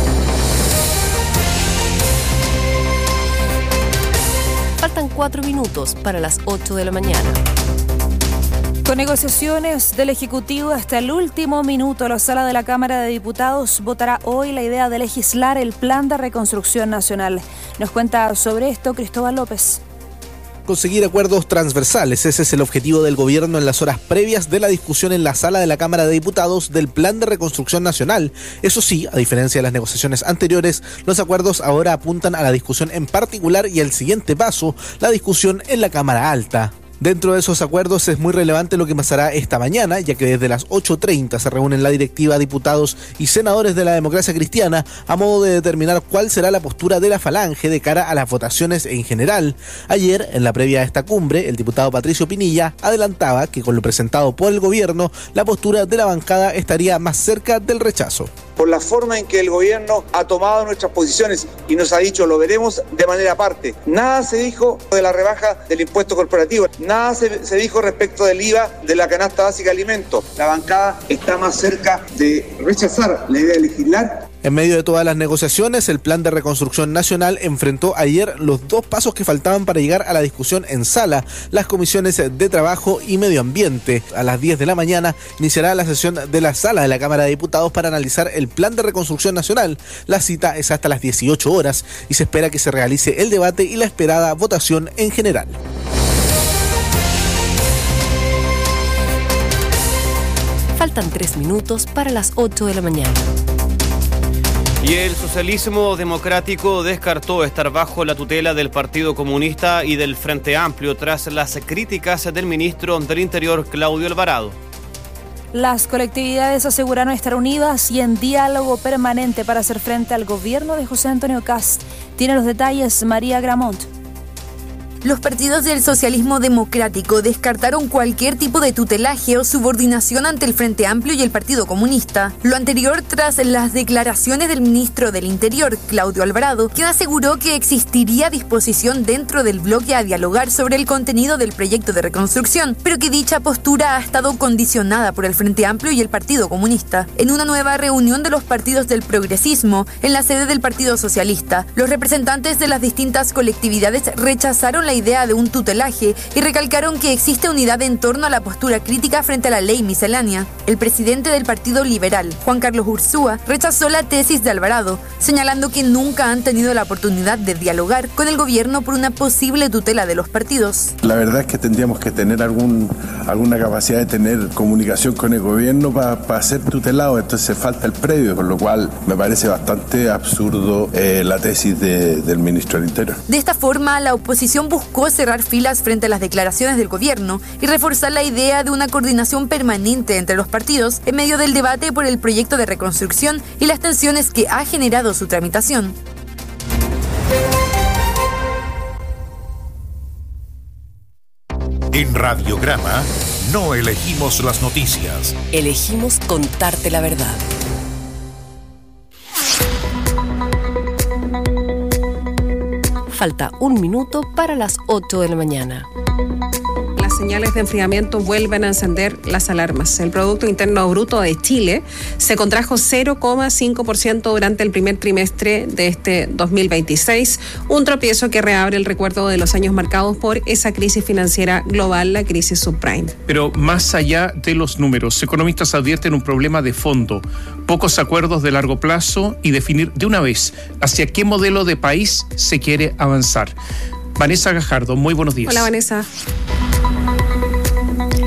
Faltan cuatro minutos para las ocho de la mañana. Con negociaciones del Ejecutivo hasta el último minuto, la Sala de la Cámara de Diputados votará hoy la idea de legislar el Plan de Reconstrucción Nacional. Nos cuenta sobre esto Cristóbal López. Conseguir acuerdos transversales, ese es el objetivo del gobierno en las horas previas de la discusión en la sala de la Cámara de Diputados del Plan de Reconstrucción Nacional. Eso sí, a diferencia de las negociaciones anteriores, los acuerdos ahora apuntan a la discusión en particular y el siguiente paso, la discusión en la Cámara Alta. Dentro de esos acuerdos es muy relevante lo que pasará esta mañana, ya que desde las ocho treinta se reúnen la directiva, diputados y senadores de la democracia cristiana a modo de determinar cuál será la postura de la Falange de cara a las votaciones en general. Ayer, en la previa a esta cumbre, el diputado Patricio Pinilla adelantaba que con lo presentado por el gobierno, la postura de la bancada estaría más cerca del rechazo. Por la forma en que el gobierno ha tomado nuestras posiciones y nos ha dicho lo veremos de manera aparte. Nada se dijo de la rebaja del impuesto corporativo, nada se, se dijo respecto del I V A de la canasta básica de alimentos. La bancada está más cerca de rechazar la idea de legislar. En medio de todas las negociaciones, el Plan de Reconstrucción Nacional enfrentó ayer los dos pasos que faltaban para llegar a la discusión en sala, las comisiones de Trabajo y Medio Ambiente. A las diez de la mañana iniciará la sesión de la sala de la Cámara de Diputados para analizar el Plan de Reconstrucción Nacional. La cita es hasta las dieciocho horas y se espera que se realice el debate y la esperada votación en general. Faltan tres minutos para las ocho de la mañana. Y el socialismo democrático descartó estar bajo la tutela del Partido Comunista y del Frente Amplio tras las críticas del ministro del Interior, Claudio Alvarado. Las colectividades aseguraron estar unidas y en diálogo permanente para hacer frente al gobierno de José Antonio Kast. Tiene los detalles María Gramont. Los partidos del socialismo democrático descartaron cualquier tipo de tutelaje o subordinación ante el Frente Amplio y el Partido Comunista. Lo anterior tras las declaraciones del ministro del Interior, Claudio Alvarado, quien aseguró que existiría disposición dentro del bloque a dialogar sobre el contenido del proyecto de reconstrucción, pero que dicha postura ha estado condicionada por el Frente Amplio y el Partido Comunista. En una nueva reunión de los partidos del progresismo, en la sede del Partido Socialista, los representantes de las distintas colectividades rechazaron la idea de un tutelaje y recalcaron que existe unidad en torno a la postura crítica frente a la ley miscelánea. El presidente del Partido Liberal, Juan Carlos Ursúa, rechazó la tesis de Alvarado, señalando que nunca han tenido la oportunidad de dialogar con el gobierno por una posible tutela de los partidos. La verdad es que tendríamos que tener algún, alguna capacidad de tener comunicación con el gobierno para pa ser tutelado, entonces falta el previo, por lo cual me parece bastante absurdo eh, la tesis de, del ministro del Interior. De esta forma, la oposición buscó buscó cerrar filas frente a las declaraciones del gobierno y reforzar la idea de una coordinación permanente entre los partidos en medio del debate por el proyecto de reconstrucción y las tensiones que ha generado su tramitación. En Radiograma no elegimos las noticias. Elegimos contarte la verdad. Falta un minuto para las ocho de la mañana. Las señales de enfriamiento vuelven a encender las alarmas. El Producto Interno Bruto de Chile se contrajo cero coma cinco por ciento durante el primer trimestre de este dos mil veintiséis, un tropiezo que reabre el recuerdo de los años marcados por esa crisis financiera global, la crisis subprime. Pero más allá de los números, economistas advierten un problema de fondo, pocos acuerdos de largo plazo y definir de una vez hacia qué modelo de país se quiere avanzar. Vanessa Gajardo, muy buenos días. Hola, Vanessa. Como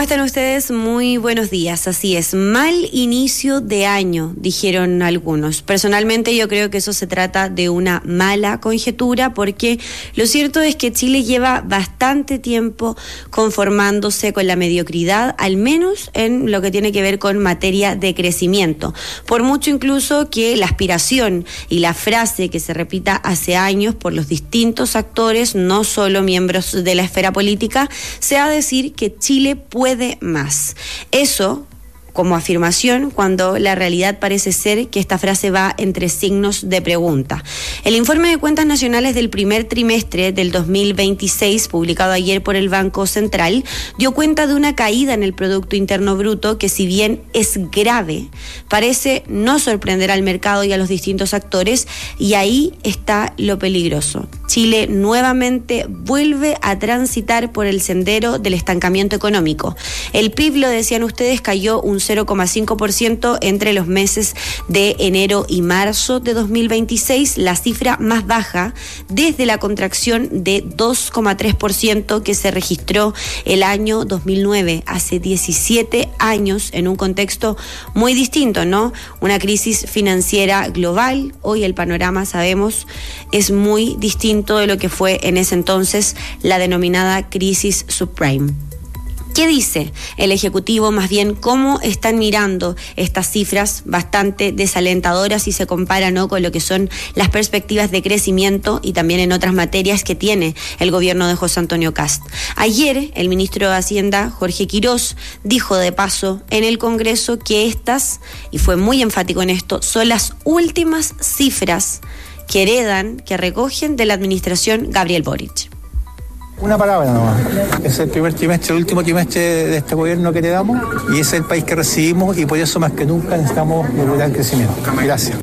están ustedes? Muy buenos días. Así es, mal inicio de año, dijeron algunos. Personalmente yo creo que eso se trata de una mala conjetura, porque lo cierto es que Chile lleva bastante tiempo conformándose con la mediocridad, al menos en lo que tiene que ver con materia de crecimiento. Por mucho incluso que la aspiración y la frase que se repita hace años por los distintos actores, no solo miembros de la esfera política, sea decir que Chile puede puede más. Eso como afirmación, cuando la realidad parece ser que esta frase va entre signos de pregunta. El informe de cuentas nacionales del primer trimestre del dos mil veintiséis, publicado ayer por el Banco Central, dio cuenta de una caída en el Producto Interno Bruto que, si bien es grave, parece no sorprender al mercado y a los distintos actores, y ahí está lo peligroso. Chile nuevamente vuelve a transitar por el sendero del estancamiento económico. El P I B, lo decían ustedes, cayó un cero coma cinco por ciento entre los meses de enero y marzo de dos mil veintiséis, la cifra más baja desde la contracción de dos coma tres por ciento que se registró el año dos mil nueve, hace diecisiete años, en un contexto muy distinto, ¿no? Una crisis financiera global. Hoy el panorama, sabemos, es muy distinto de lo que fue en ese entonces la denominada crisis subprime. ¿Qué dice el Ejecutivo? Más bien, ¿cómo están mirando estas cifras bastante desalentadoras si se compara, ¿no?, con lo que son las perspectivas de crecimiento y también en otras materias que tiene el gobierno de José Antonio Kast? Ayer, el ministro de Hacienda, Jorge Quirós, dijo de paso en el Congreso que estas, y fue muy enfático en esto, son las últimas cifras que heredan, que recogen de la administración Gabriel Boric. Una palabra nomás. Es el primer trimestre, el último trimestre de este gobierno que heredamos, y es el país que recibimos, y por eso más que nunca necesitamos lograr crecimiento. Gracias.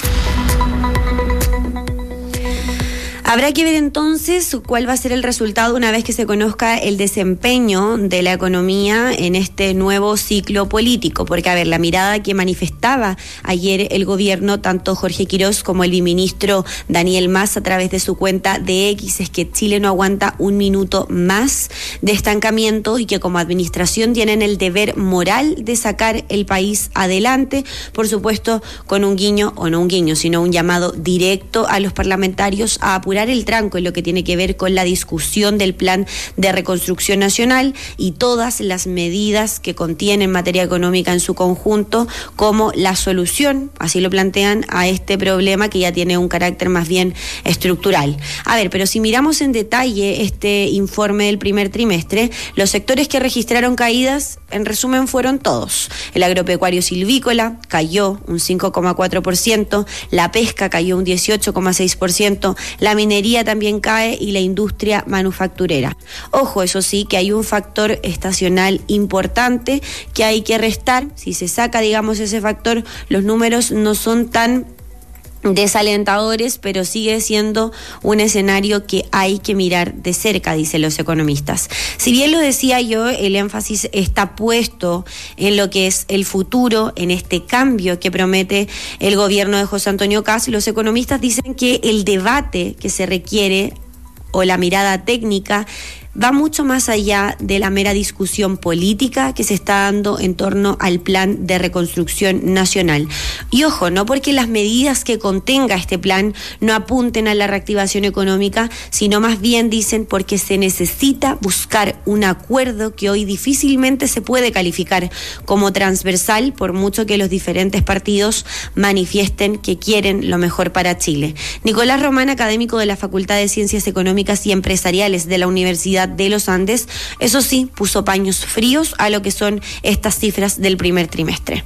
Habrá que ver entonces cuál va a ser el resultado una vez que se conozca el desempeño de la economía en este nuevo ciclo político, porque, a ver, la mirada que manifestaba ayer el gobierno, tanto Jorge Quirós como el viceministro Daniel Mas a través de su cuenta de X, es que Chile no aguanta un minuto más de estancamiento y que como administración tienen el deber moral de sacar el país adelante, por supuesto con un guiño, o no un guiño, sino un llamado directo a los parlamentarios a apurar el tranco en lo que tiene que ver con la discusión del Plan de Reconstrucción Nacional y todas las medidas que contiene en materia económica en su conjunto como la solución, así lo plantean, a este problema que ya tiene un carácter más bien estructural. A ver, pero si miramos en detalle este informe del primer trimestre, los sectores que registraron caídas, en resumen, fueron todos. El agropecuario silvícola cayó un cinco coma cuatro por ciento, la pesca cayó un dieciocho coma seis por ciento, la minería también cae y la industria manufacturera. Ojo, eso sí, que hay un factor estacional importante que hay que restar. Si se saca, digamos, ese factor, los números no son tan desalentadores, pero sigue siendo un escenario que hay que mirar de cerca, dicen los economistas. Si bien lo decía yo, el énfasis está puesto en lo que es el futuro, en este cambio que promete el gobierno de José Antonio Kast. Los economistas dicen que el debate que se requiere, o la mirada técnica, va mucho más allá de la mera discusión política que se está dando en torno al Plan de Reconstrucción Nacional. Y ojo, no porque las medidas que contenga este plan no apunten a la reactivación económica, sino más bien, dicen, porque se necesita buscar un acuerdo que hoy difícilmente se puede calificar como transversal, por mucho que los diferentes partidos manifiesten que quieren lo mejor para Chile. Nicolás Román, académico de la Facultad de Ciencias Económicas y Empresariales de la Universidad de los Andes, eso sí, puso paños fríos a lo que son estas cifras del primer trimestre.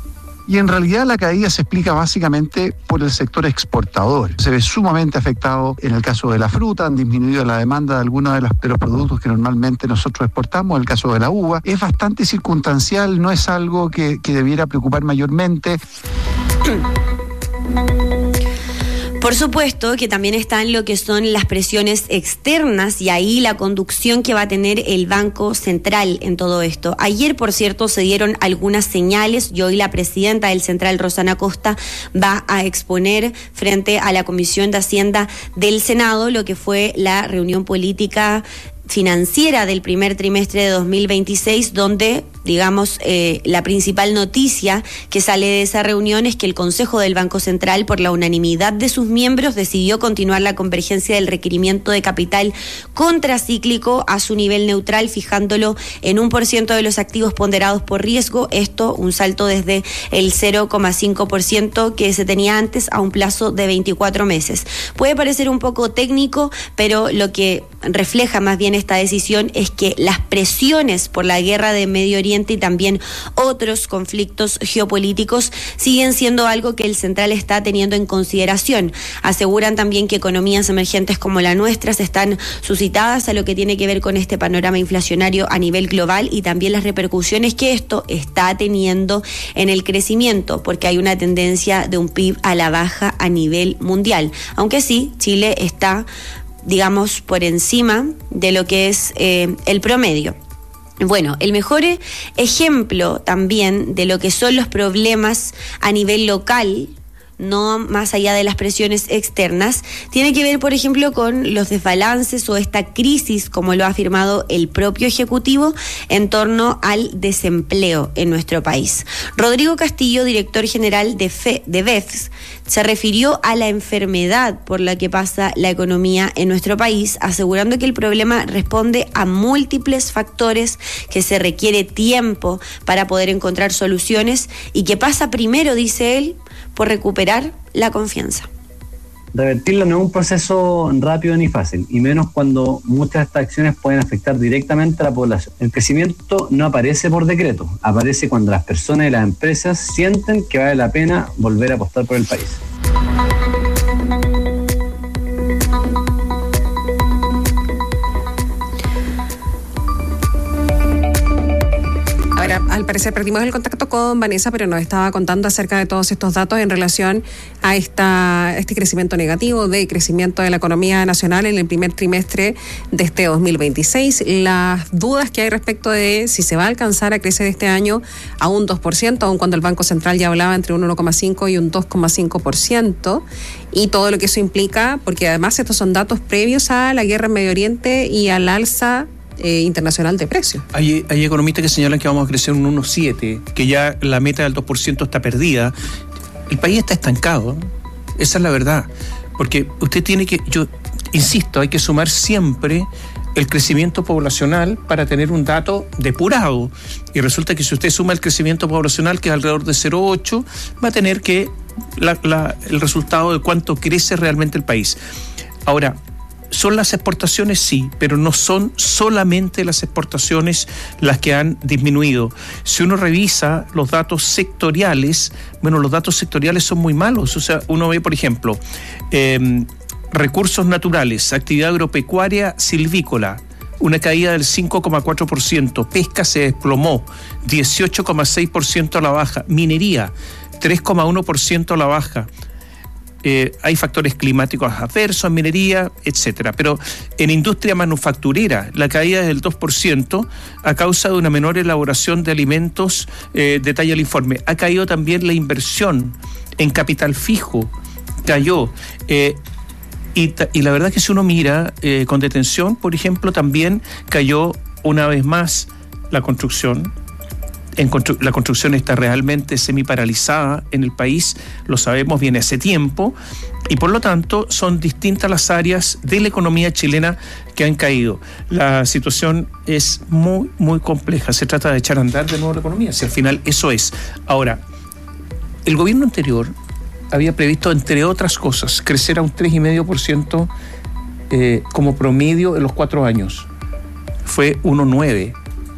Y en realidad la caída se explica básicamente por el sector exportador. Se ve sumamente afectado en el caso de la fruta, han disminuido la demanda de algunos de los, de los productos que normalmente nosotros exportamos. En el caso de la uva es bastante circunstancial, no es algo que, que debiera preocupar mayormente. Por supuesto que también están lo que son las presiones externas y ahí la conducción que va a tener el Banco Central en todo esto. Ayer, por cierto, se dieron algunas señales y hoy la presidenta del Central, Rosana Costa, va a exponer frente a la Comisión de Hacienda del Senado lo que fue la reunión política financiera del primer trimestre de dos mil veintiséis, donde, digamos, eh, la principal noticia que sale de esa reunión es que el Consejo del Banco Central, por la unanimidad de sus miembros, decidió continuar la convergencia del requerimiento de capital contracíclico a su nivel neutral, fijándolo en un por ciento de los activos ponderados por riesgo. Esto, un salto desde el cero coma cinco por ciento que se tenía antes a un plazo de veinticuatro meses. Puede parecer un poco técnico, pero lo que refleja más bien esta decisión es que las presiones por la guerra de Medio Oriente y también otros conflictos geopolíticos siguen siendo algo que el central está teniendo en consideración. Aseguran también que economías emergentes como la nuestra están suscitadas a lo que tiene que ver con este panorama inflacionario a nivel global y también las repercusiones que esto está teniendo en el crecimiento, porque hay una tendencia de un P I B a la baja a nivel mundial. Aunque sí, Chile está, digamos, por encima de lo que es eh, el promedio. Bueno, el mejor ejemplo también de lo que son los problemas a nivel local, no más allá de las presiones externas, tiene que ver, por ejemplo, con los desbalances o esta crisis, como lo ha afirmado el propio Ejecutivo, en torno al desempleo en nuestro país. Rodrigo Castillo, director general de, Fe, de B E F S, se refirió a la enfermedad por la que pasa la economía en nuestro país, asegurando que el problema responde a múltiples factores, que se requiere tiempo para poder encontrar soluciones y que pasa primero, dice él, por recuperar la confianza. Revertirlo no es un proceso rápido ni fácil, y menos cuando muchas de estas acciones pueden afectar directamente a la población. El crecimiento no aparece por decreto, aparece cuando las personas y las empresas sienten que vale la pena volver a apostar por el país. Ahora, al parecer perdimos el contacto con Vanessa, pero nos estaba contando acerca de todos estos datos en relación a esta, este crecimiento negativo de crecimiento de la economía nacional en el primer trimestre de este dos mil veintiséis. Las dudas que hay respecto de si se va a alcanzar a crecer este año a un dos por ciento, aun cuando el Banco Central ya hablaba entre un uno coma cinco por ciento y un dos coma cinco por ciento, y todo lo que eso implica, porque además estos son datos previos a la guerra en Medio Oriente y al alza Eh, internacional de precios. Hay, hay economistas que señalan que vamos a crecer un uno coma siete, que ya la meta del dos por ciento está perdida. El país está estancado, esa es la verdad, porque usted tiene que, yo insisto, hay que sumar siempre el crecimiento poblacional para tener un dato depurado, y resulta que si usted suma el crecimiento poblacional, que es alrededor de cero coma ocho, va a tener que la, la, el resultado de cuánto crece realmente el país. Ahora, ¿son las exportaciones? Sí, pero no son solamente las exportaciones las que han disminuido. Si uno revisa los datos sectoriales, bueno, los datos sectoriales son muy malos. O sea, uno ve, por ejemplo, eh, recursos naturales, actividad agropecuaria, silvícola, una caída del cinco coma cuatro por ciento, pesca se desplomó, dieciocho coma seis por ciento a la baja, minería, tres coma uno por ciento a la baja. Eh, hay factores climáticos adversos en minería, etcétera. Pero en industria manufacturera, la caída es del dos por ciento a causa de una menor elaboración de alimentos, eh, detalla el informe. Ha caído también la inversión en capital fijo, cayó. Eh, y, y la verdad es que si uno mira eh, con detención, por ejemplo, también cayó una vez más la construcción. En constru- la construcción está realmente semiparalizada en el país, lo sabemos, viene hace tiempo, y por lo tanto son distintas las áreas de la economía chilena que han caído. La situación es muy, muy compleja. Se trata de echar a andar de nuevo la economía, si al final eso es. Ahora, el gobierno anterior había previsto, entre otras cosas, crecer a un tres coma cinco por ciento eh, como promedio en los cuatro años. Fue uno coma nueve.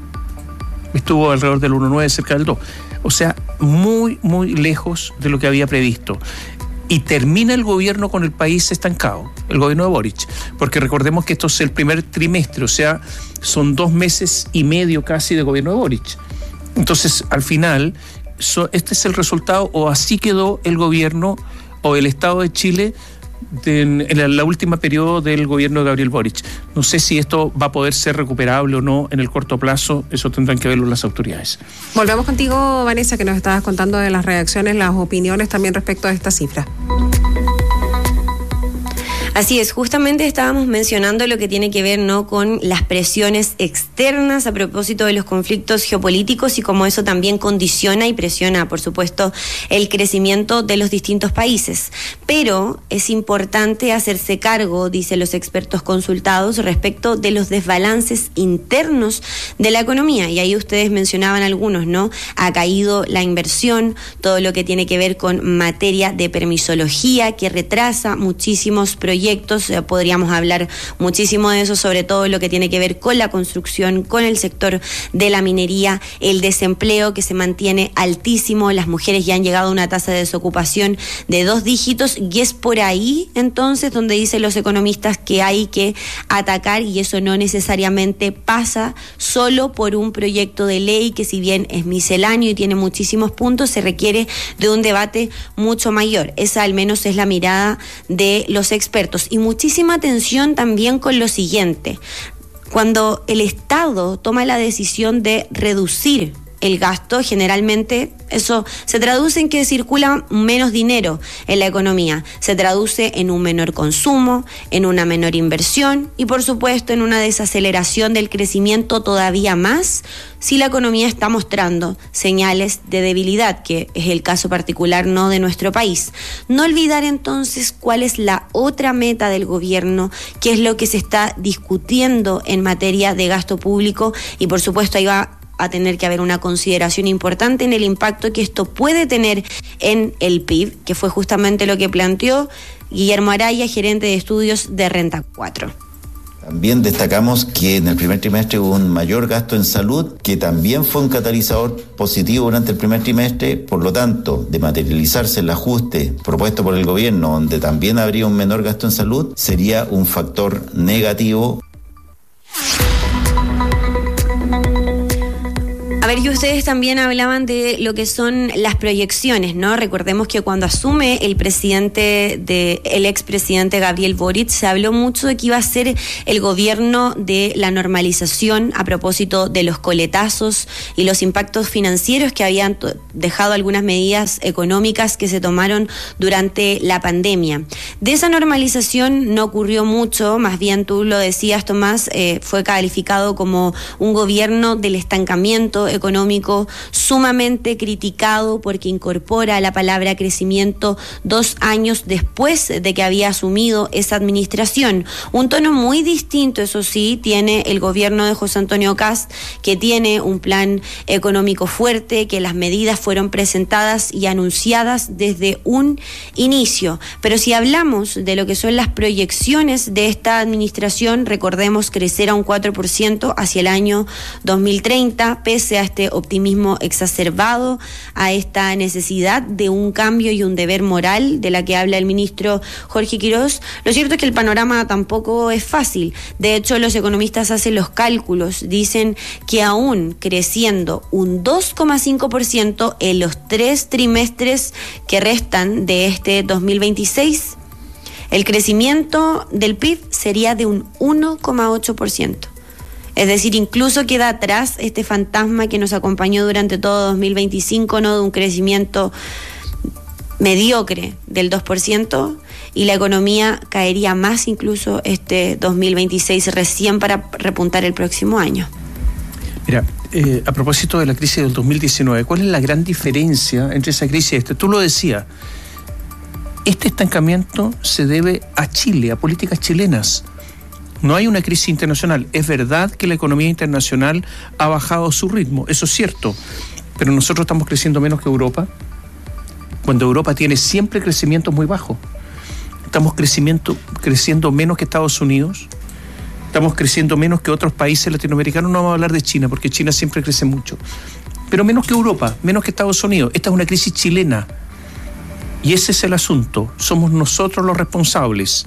Estuvo alrededor del uno coma nueve, cerca del dos. O sea, muy, muy lejos de lo que había previsto. Y termina el gobierno con el país estancado, el gobierno de Boric. Porque recordemos que esto es el primer trimestre, o sea, son dos meses y medio casi de gobierno de Boric. Entonces, al final, so, este es el resultado, o así quedó el gobierno o el Estado de Chile De, en la, la última periodo del gobierno de Gabriel Boric. No sé si esto va a poder ser recuperable o no en el corto plazo, eso tendrán que verlo las autoridades. Volvemos contigo, Vanessa, que nos estabas contando de las reacciones, las opiniones también respecto a esta cifra. Así es, justamente estábamos mencionando lo que tiene que ver, ¿no?, con las presiones externas a propósito de los conflictos geopolíticos y cómo eso también condiciona y presiona, por supuesto, el crecimiento de los distintos países. Pero es importante hacerse cargo, dicen los expertos consultados, respecto de los desbalances internos de la economía. Y ahí ustedes mencionaban algunos, ¿no? Ha caído la inversión, todo lo que tiene que ver con materia de permisología, que retrasa muchísimos proyectos. Proyectos, eh, podríamos hablar muchísimo de eso, sobre todo lo que tiene que ver con la construcción, con el sector de la minería, el desempleo que se mantiene altísimo, las mujeres ya han llegado a una tasa de desocupación de dos dígitos y es por ahí entonces donde dicen los economistas que hay que atacar, y eso no necesariamente pasa solo por un proyecto de ley que, si bien es misceláneo y tiene muchísimos puntos, se requiere de un debate mucho mayor. Esa al menos es la mirada de los expertos. Y muchísima atención también con lo siguiente: cuando el Estado toma la decisión de reducir el gasto, generalmente eso se traduce en que circula menos dinero en la economía, se traduce en un menor consumo, en una menor inversión y por supuesto en una desaceleración del crecimiento todavía más si la economía está mostrando señales de debilidad, que es el caso particular no de nuestro país. No olvidar entonces cuál es la otra meta del gobierno, qué es lo que se está discutiendo en materia de gasto público, y por supuesto ahí va a tener que haber una consideración importante en el impacto que esto puede tener en el P I B, que fue justamente lo que planteó Guillermo Araya, gerente de estudios de Renta cuatro. También destacamos que en el primer trimestre hubo un mayor gasto en salud, que también fue un catalizador positivo durante el primer trimestre. Por lo tanto, de materializarse el ajuste propuesto por el gobierno, donde también habría un menor gasto en salud, sería un factor negativo. A ver, y ustedes también hablaban de lo que son las proyecciones, ¿no? Recordemos que cuando asume el presidente, de, el expresidente Gabriel Boric, se habló mucho de que iba a ser el gobierno de la normalización a propósito de los coletazos y los impactos financieros que habían dejado algunas medidas económicas que se tomaron durante la pandemia. De esa normalización no ocurrió mucho, más bien tú lo decías, Tomás, eh, fue calificado como un gobierno del estancamiento económico, sumamente criticado porque incorpora la palabra crecimiento dos años después de que había asumido esa administración. Un tono muy distinto, eso sí, tiene el gobierno de José Antonio Kast, que tiene un plan económico fuerte, que las medidas fueron presentadas y anunciadas desde un inicio. Pero si hablamos de lo que son las proyecciones de esta administración, recordemos crecer a un cuatro por ciento hacia el año dos mil treinta, pese a este optimismo exacerbado, a esta necesidad de un cambio y un deber moral de la que habla el ministro Jorge Quirós. Lo cierto es que el panorama tampoco es fácil. De hecho, los economistas hacen los cálculos, dicen que aún creciendo un dos coma cinco por ciento en los tres trimestres que restan de este dos mil veintiséis, el crecimiento del P I B sería de un uno coma ocho por ciento. Es decir, incluso queda atrás este fantasma que nos acompañó durante todo dos mil veinticinco, ¿no?, de un crecimiento mediocre del dos por ciento, y la economía caería más incluso este dos mil veintiséis, recién para repuntar el próximo año. Mira, eh, a propósito de la crisis del dos mil diecinueve, ¿cuál es la gran diferencia entre esa crisis y esta? Tú lo decías, este estancamiento se debe a Chile, a políticas chilenas. No hay una crisis internacional. Es verdad que la economía internacional ha bajado su ritmo, eso es cierto, pero nosotros estamos creciendo menos que Europa, cuando Europa tiene siempre crecimientos muy bajos. Estamos crecimiento, creciendo menos que Estados Unidos, estamos creciendo menos que otros países latinoamericanos. No vamos a hablar de China, porque China siempre crece mucho, pero menos que Europa, menos que Estados Unidos. Esta es una crisis chilena, y ese es el asunto. Somos nosotros los responsables.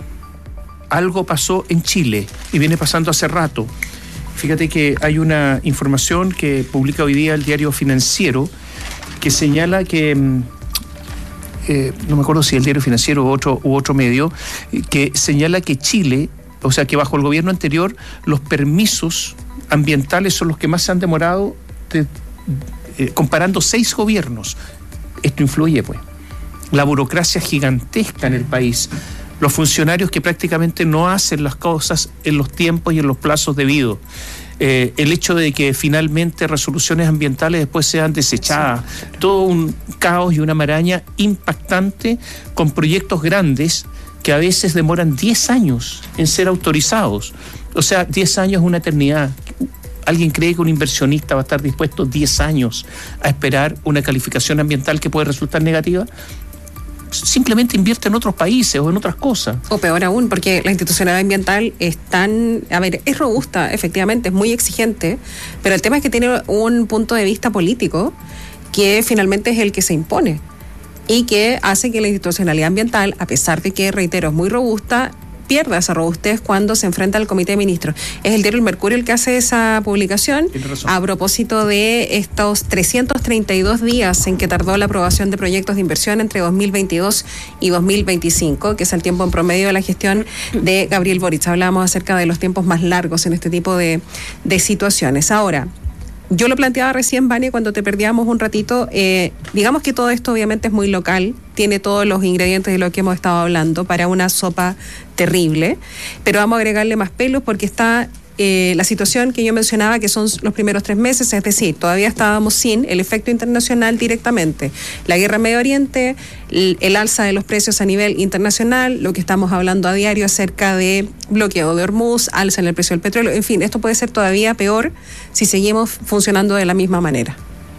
Algo pasó en Chile y viene pasando hace rato. Fíjate que hay una información que publica hoy día el diario Financiero que señala que, eh, no me acuerdo si el diario Financiero u otro, u otro medio, que señala que Chile, o sea que bajo el gobierno anterior, los permisos ambientales son los que más se han demorado, de, eh, comparando seis gobiernos. Esto influye, pues. La burocracia gigantesca en el país. los funcionarios que prácticamente no hacen las cosas en los tiempos y en los plazos debidos. Eh, el hecho de que finalmente resoluciones ambientales después sean desechadas, todo un caos y una maraña impactante con proyectos grandes que a veces demoran diez años en ser autorizados. O sea, diez años es una eternidad. ¿Alguien cree que un inversionista va a estar dispuesto diez años a esperar una calificación ambiental que puede resultar negativa? Simplemente invierte en otros países o en otras cosas. O peor aún, porque la institucionalidad ambiental es tan, a ver, es robusta, efectivamente, es muy exigente, pero el tema es que tiene un punto de vista político que finalmente es el que se impone y que hace que la institucionalidad ambiental, a pesar de que, reitero, es muy robusta, pierda esa robustez cuando se enfrenta al Comité de Ministros. Es el diario El Mercurio el que hace esa publicación a propósito de estos trescientos treinta y dos días en que tardó la aprobación de proyectos de inversión entre dos mil veintidós y dos mil veinticinco, que es el tiempo en promedio de la gestión de Gabriel Boric. Hablábamos acerca de los tiempos más largos en este tipo de, de situaciones. Ahora, yo lo planteaba recién, Vania, cuando te perdíamos un ratito, eh, digamos que todo esto obviamente es muy local, tiene todos los ingredientes de lo que hemos estado hablando para una sopa terrible, pero vamos a agregarle más pelos porque está eh, la situación que yo mencionaba, que son los primeros tres meses, es decir, todavía estábamos sin el efecto internacional directamente. La guerra en Medio Oriente, el, el alza de los precios a nivel internacional, lo que estamos hablando a diario acerca de bloqueo de Hormuz, alza en el precio del petróleo, en fin, esto puede ser todavía peor si seguimos funcionando de la misma manera.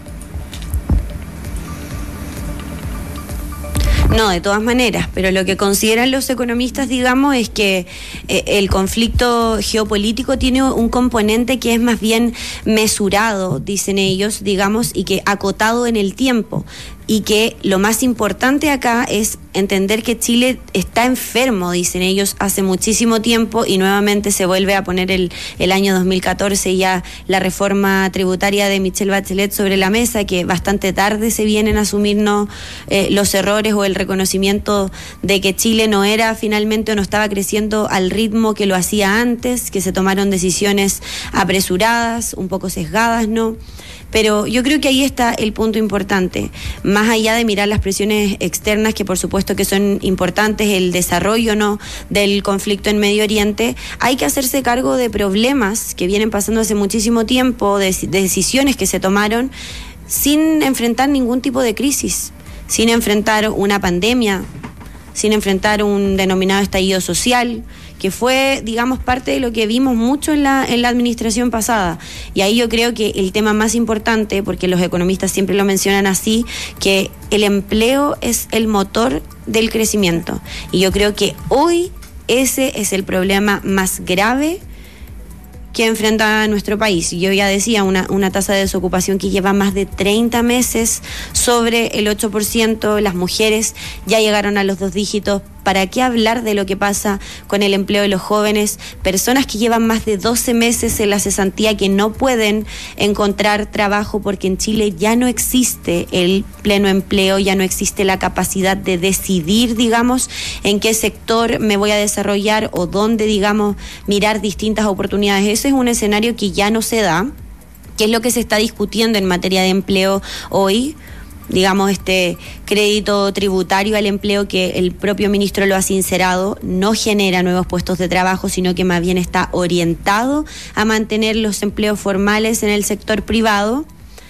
No, de todas maneras, pero lo que consideran los economistas, digamos, es que eh, el conflicto geopolítico tiene un componente que es más bien mesurado, dicen ellos, digamos, y que acotado en el tiempo. Y que lo más importante acá es entender que Chile está enfermo, dicen ellos, hace muchísimo tiempo, y nuevamente se vuelve a poner el, el año dos mil catorce ya la reforma tributaria de Michelle Bachelet sobre la mesa, que bastante tarde se vienen a asumirnos eh, los errores o el reconocimiento de que Chile no era finalmente o no estaba creciendo al ritmo que lo hacía antes, que se tomaron decisiones apresuradas, un poco sesgadas, ¿no? Pero yo creo que ahí está el punto importante, más allá de mirar las presiones externas, que por supuesto que son importantes, el desarrollo no del conflicto en Medio Oriente, hay que hacerse cargo de problemas que vienen pasando hace muchísimo tiempo, de, de decisiones que se tomaron sin enfrentar ningún tipo de crisis, sin enfrentar una pandemia, sin enfrentar un denominado estallido social, que fue, digamos, parte de lo que vimos mucho en la, en la administración pasada. Y ahí yo creo que el tema más importante, porque los economistas siempre lo mencionan así, que el empleo es el motor del crecimiento. Y yo creo que hoy ese es el problema más grave que enfrenta nuestro país. Yo ya decía, una, una tasa de desocupación que lleva más de treinta meses sobre el ocho por ciento, las mujeres ya llegaron a los dos dígitos. ¿Para qué hablar de lo que pasa con el empleo de los jóvenes? Personas que llevan más de doce meses en la cesantía, que no pueden encontrar trabajo porque en Chile ya no existe el pleno empleo, ya no existe la capacidad de decidir, digamos, en qué sector me voy a desarrollar o dónde, digamos, mirar distintas oportunidades. Ese es un escenario que ya no se da, que es lo que se está discutiendo en materia de empleo hoy. Digamos, este crédito tributario al empleo, que el propio ministro lo ha sincerado, no genera nuevos puestos de trabajo, sino que más bien está orientado a mantener los empleos formales en el sector privado.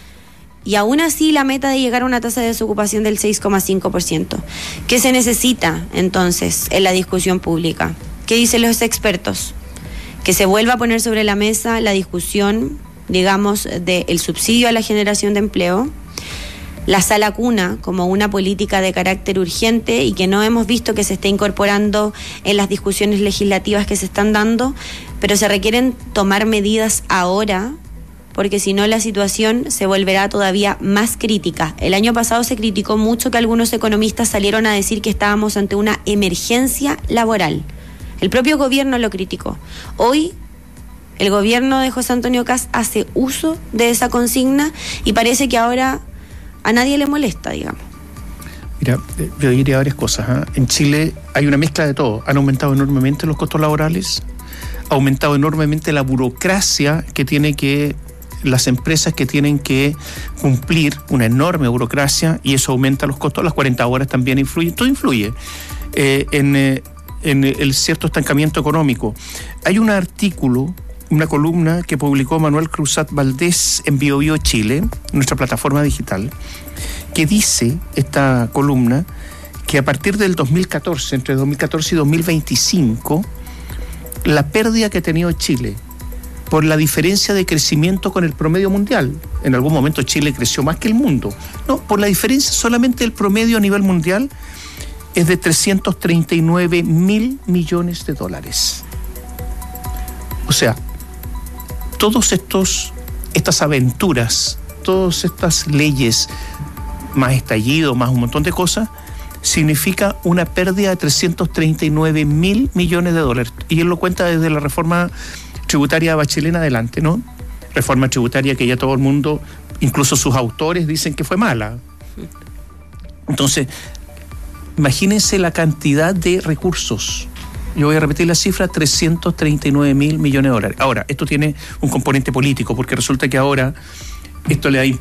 Y aún así la meta de llegar a una tasa de desocupación del seis coma cinco por ciento. ¿Qué se necesita entonces en la discusión pública? ¿Qué dicen los expertos? Que se vuelva a poner sobre la mesa la discusión, digamos, del subsidio a la generación de empleo, la sala cuna como una política de carácter urgente y que no hemos visto que se esté incorporando en las discusiones legislativas que se están dando, pero se requieren tomar medidas ahora, porque si no la situación se volverá todavía más crítica. El año pasado se criticó mucho que algunos economistas salieron a decir que estábamos ante una emergencia laboral. El propio gobierno lo criticó. Hoy el gobierno de José Antonio Kast hace uso de esa consigna y parece que ahora a nadie le molesta, digamos. Mira, yo diría varias cosas, ¿eh? En Chile hay una mezcla de todo. Han aumentado enormemente los costos laborales, ha aumentado enormemente la burocracia que tiene que las empresas que tienen que cumplir, una enorme burocracia, y eso aumenta los costos. Las cuarenta horas también influyen, todo influye. Eh, en, eh, en el cierto estancamiento económico. Hay un artículo, una columna que publicó Manuel Cruzat Valdés en Bio Bio Chile, nuestra plataforma digital, que dice, esta columna, que a partir del dos mil catorce, entre dos mil catorce y dos mil veinticinco, la pérdida que ha tenido Chile por la diferencia de crecimiento con el promedio mundial, en algún momento Chile creció más que el mundo, no, por la diferencia solamente del promedio a nivel mundial, es de trescientos treinta y nueve mil millones de dólares. O sea, todos estos, estas aventuras, todas estas leyes, más estallido, más un montón de cosas, significa una pérdida de trescientos treinta y nueve mil millones de dólares. Y él lo cuenta desde la reforma tributaria Bachelet en adelante, ¿no? Reforma tributaria que ya todo el mundo, incluso sus autores, dicen que fue mala. Entonces, imagínense la cantidad de recursos. Yo voy a repetir la cifra, trescientos treinta y nueve mil millones de dólares. Ahora, esto tiene un componente político, porque resulta que ahora esto le da